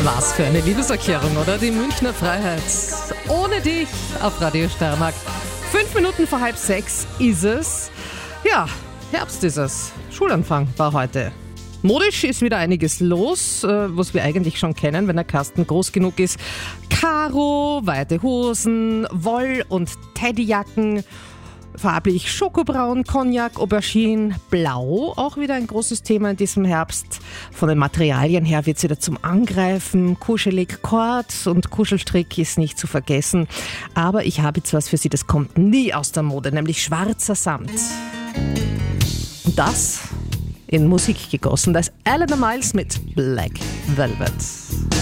Was für eine Liebeserklärung, oder? Die Münchner Freiheit. Ohne dich auf Radio Steiermark. 5 Minuten vor 5:30 ist es. Ja, Herbst ist es. Schulanfang war heute. Modisch ist wieder einiges los, was wir eigentlich schon kennen, wenn der Kasten groß genug ist. Karo, weite Hosen, Woll- und Teddyjacken, farblich Schokobraun, Cognac, Aubergine, Blau, auch wieder ein großes Thema in diesem Herbst. Von den Materialien her wird es wieder zum Angreifen. Kuschelig Kord und Kuschelstrick ist nicht zu vergessen. Aber ich habe jetzt was für Sie, das kommt nie aus der Mode, nämlich schwarzer Samt. Und das in Musik gegossen. Da ist Eleanor Miles mit Black Velvet.